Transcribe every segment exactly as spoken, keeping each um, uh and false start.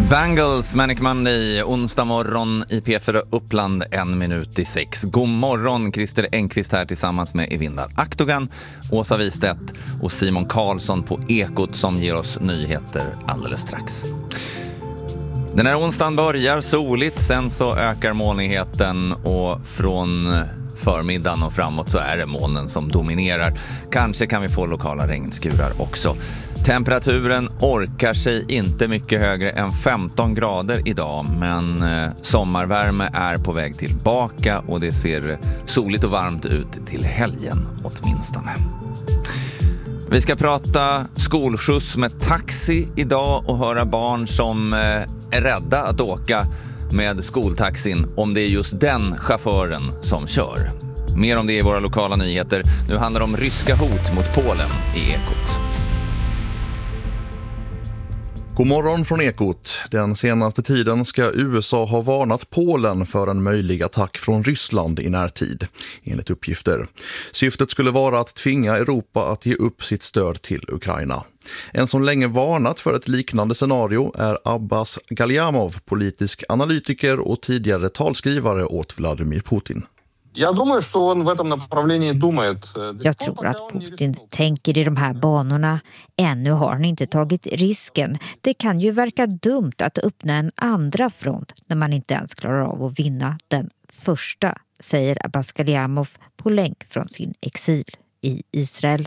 Bangles, Manic Monday, onsdag morgon i P fyra Uppland, en minut i sex. God morgon, Christer Engqvist här tillsammans med Evinda Aktogan, Åsa Wistedt och Simon Karlsson på Ekot som ger oss nyheter alldeles strax. Den här onsdagen börjar soligt, sen så ökar molnigheten och från förmiddagen och framåt så är det molnen som dominerar. Kanske kan vi få lokala regnskurar också. Temperaturen orkar sig inte mycket högre än femton grader idag, men eh, sommarvärme är på väg tillbaka och det ser soligt och varmt ut till helgen åtminstone. Vi ska prata skolskjuts med taxi idag och höra barn som eh, är rädda att åka med skoltaxin om det är just den chauffören som kör. Mer om det i våra lokala nyheter. Nu handlar det om ryska hot mot Polen i Ekot. God morgon från Ekot. Den senaste tiden ska U S A ha varnat Polen för en möjlig attack från Ryssland i närtid, enligt uppgifter. Syftet skulle vara att tvinga Europa att ge upp sitt stöd till Ukraina. En som länge varnat för ett liknande scenario är Abbas Galyamov, politisk analytiker och tidigare talskrivare åt Vladimir Putin. Jag tror att Putin tänker i de här banorna. Ännu har han inte tagit risken. Det kan ju verka dumt att öppna en andra front när man inte ens klarar av att vinna den första, säger Abbas Galyamov på länk från sin exil i Israel.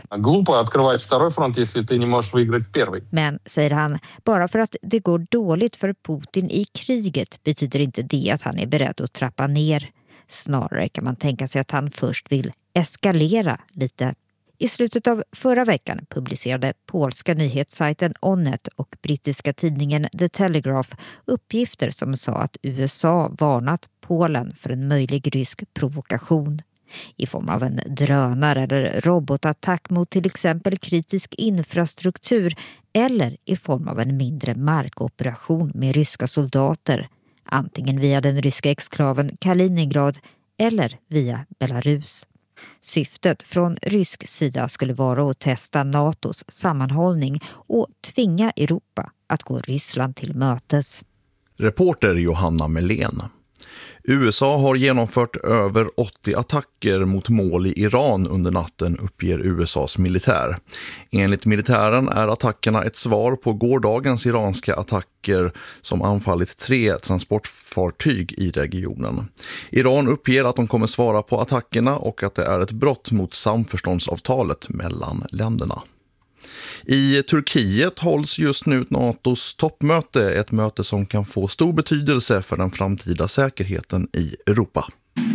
Men, säger han, bara för att det går dåligt för Putin i kriget betyder inte det att han är beredd att trappa ner. Snarare kan man tänka sig att han först vill eskalera lite. I slutet av förra veckan publicerade polska nyhetssajten Onet och brittiska tidningen The Telegraph uppgifter som sa att U S A varnat Polen för en möjlig rysk provokation i form av en drönare eller robotattack mot till exempel kritisk infrastruktur eller i form av en mindre markoperation med ryska soldater, antingen via den ryska exklaven Kaliningrad eller via Belarus. Syftet från rysk sida skulle vara att testa NATOs sammanhållning och tvinga Europa att gå Ryssland till mötes. Reporter Johanna Melén. U S A har genomfört över åttio attacker mot mål i Iran under natten, uppger U S A:s militär. Enligt militären är attackerna ett svar på gårdagens iranska attacker som anfallit tre transportfartyg i regionen. Iran uppger att de kommer svara på attackerna och att det är ett brott mot samförståndsavtalet mellan länderna. I Turkiet hålls just nu NATOs toppmöte, ett möte som kan få stor betydelse för den framtida säkerheten i Europa.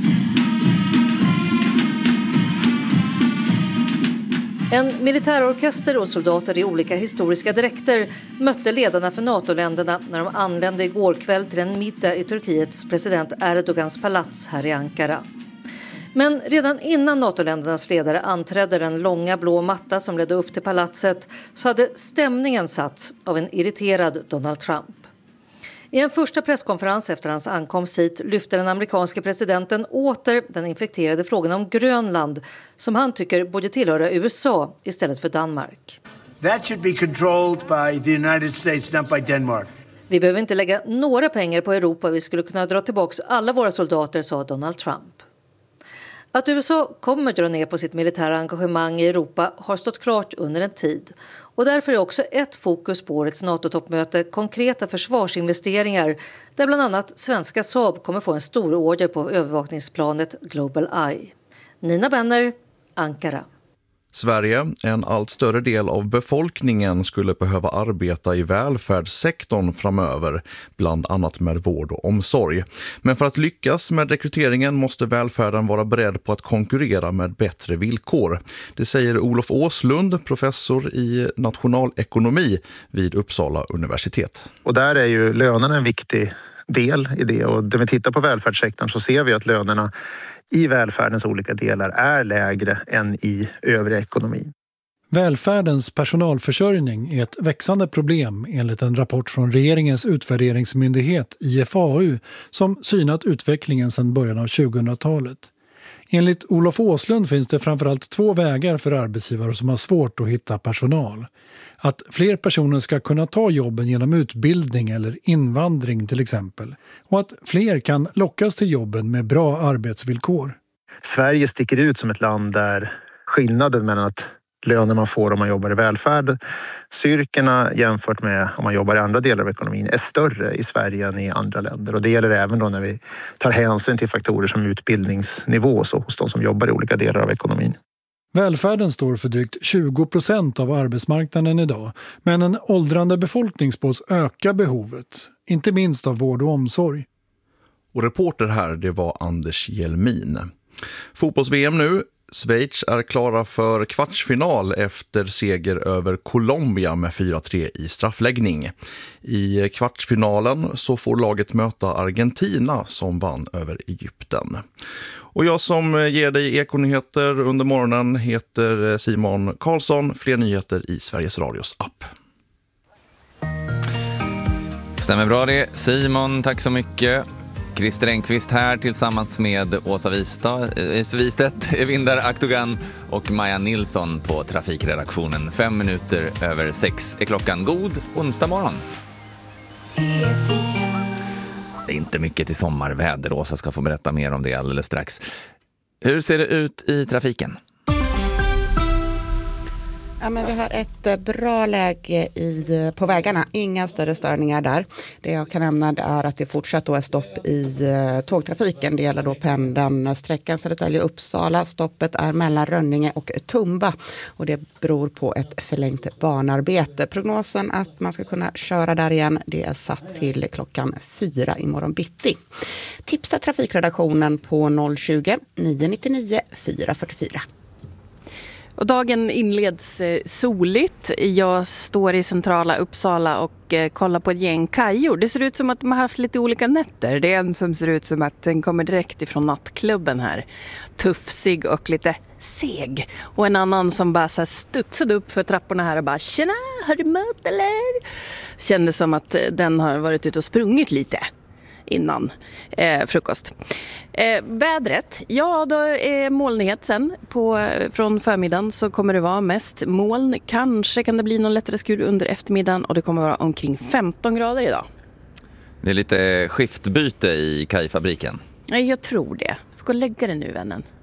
En militärorkester och soldater i olika historiska dräkter mötte ledarna för NATO-länderna när de anlände igår kväll till en middag i Turkiets president Erdogans palats här i Ankara. Men redan innan NATO-ländernas ledare anträdde den långa blå matta som ledde upp till palatset så hade stämningen satts av en irriterad Donald Trump. I en första presskonferens efter hans ankomst hit lyfte den amerikanske presidenten åter den infekterade frågan om Grönland som han tycker borde tillhöra U S A istället för Danmark. That should be controlled by the United States, not by Denmark. Vi behöver inte lägga några pengar på Europa, vi skulle kunna dra tillbaka alla våra soldater, sa Donald Trump. Att U S A kommer dra ner på sitt militära engagemang i Europa har stått klart under en tid. Och därför är också ett fokus på årets NATO-toppmöte konkreta försvarsinvesteringar där bland annat svenska Saab kommer få en stor order på övervakningsplanet Global Eye. Nina Benner, Ankara. Sverige, en allt större del av befolkningen, skulle behöva arbeta i välfärdssektorn framöver, bland annat med vård och omsorg. Men för att lyckas med rekryteringen måste välfärden vara beredd på att konkurrera med bättre villkor. Det säger Olof Åslund, professor i nationalekonomi vid Uppsala universitet. Och där är ju lönerna en viktig del i det, och när vi tittar på välfärdssektorn så ser vi att lönerna i välfärdens olika delar är lägre än i övriga ekonomin. Välfärdens personalförsörjning är ett växande problem enligt en rapport från regeringens utvärderingsmyndighet I F A U som synat utvecklingen sedan början av tjugohundratalet. Enligt Olof Åslund finns det framförallt två vägar för arbetsgivare som har svårt att hitta personal. Att fler personer ska kunna ta jobben genom utbildning eller invandring till exempel. Och att fler kan lockas till jobben med bra arbetsvillkor. Sverige sticker ut som ett land där skillnaden mellan att löner man får om man jobbar i välfärd, styrkorna jämfört med om man jobbar i andra delar av ekonomin är större i Sverige än i andra länder. Och det gäller även då när vi tar hänsyn till faktorer som utbildningsnivå så hos de som jobbar i olika delar av ekonomin. Välfärden står för drygt tjugo procent av arbetsmarknaden idag, men en åldrande befolkning spås öka behovet, inte minst av vård och omsorg. Och reporter här, det var Anders Hjelmin. Fotbolls-V M nu. Schweiz är klara för kvartsfinal efter seger över Colombia med fyra tre i straffläggning. I kvartsfinalen så får laget möta Argentina som vann över Egypten. Och jag som ger dig ekonyheter under morgonen heter Simon Karlsson. Fler nyheter i Sveriges Radios app. Stämmer bra det. Simon, tack så mycket. Christer Engqvist här tillsammans med Åsa Wista, Wistedt, Vindar Aktogan och Maja Nilsson på trafikredaktionen. Fem minuter över sex är klockan. God onsdag morgon. Det är inte mycket till sommarväder. Åsa ska få berätta mer om det alldeles strax. Hur ser det ut i trafiken? Ja, men vi har ett bra läge i, på vägarna. Inga större störningar där. Det jag kan nämna är att det fortsatt då är stopp i tågtrafiken. Det gäller då pendeln sträckan Södertälje-Uppsala. Stoppet är mellan Rönninge och Tumba. Och det beror på ett förlängt banarbete. Prognosen att man ska kunna köra där igen, det är satt till klockan fyra imorgon bitti. Tipsa trafikredaktionen på noll tjugo, nio nio nio, fyra fyra fyra. Och dagen inleds soligt. Jag står i centrala Uppsala och kollar på ett gäng kajor. Det ser ut som att de har haft lite olika nätter. Det är en som ser ut som att den kommer direkt ifrån nattklubben här. Tuffsig och lite seg. Och en annan som bara så här studsade upp för trapporna här och bara tjena, har du mat eller? Kändes som att den har varit ute och sprungit lite innan eh, frukost. Eh, vädret, ja då är molnighet sen på, från förmiddagen så kommer det vara mest moln. Kanske kan det bli någon lättare skur under eftermiddagen och det kommer vara omkring femton grader idag. Det är lite skiftbyte i kajfabriken. Nej, jag tror det. Du får gå och lägga det nu, vännen.